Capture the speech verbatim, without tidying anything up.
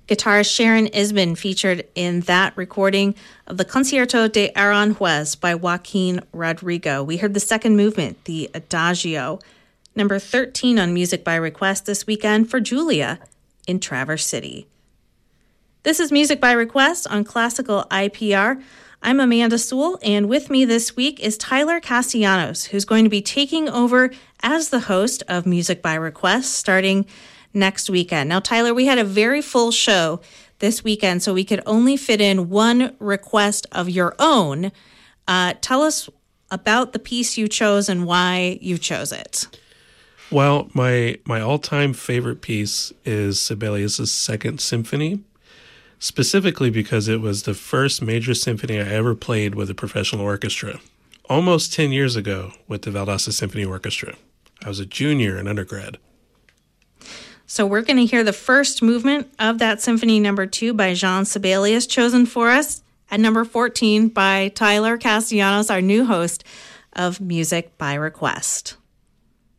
Guitarist Sharon Isbin featured in that recording of the Concierto de Aranjuez by Joaquin Rodrigo. We heard the second movement, the Adagio, number thirteen on Music by Request this weekend for Julia in Traverse City. This is Music by Request on Classical I P R. I'm Amanda Sewell, and with me this week is Tyler Castellanos, who's going to be taking over as the host of Music by Request starting next weekend. Now, Tyler, we had a very full show this weekend, so we could only fit in one request of your own. Uh, tell us about the piece you chose and why you chose it. Well, my my all-time favorite piece is Sibelius' Second Symphony, specifically because it was the first major symphony I ever played with a professional orchestra, almost ten years ago with the Valdosta Symphony Orchestra. I was a junior in undergrad. So we're going to hear the first movement of that Symphony Number Two by Jean Sibelius, chosen for us at number fourteen by Tyler Castellanos, our new host of Music by Request.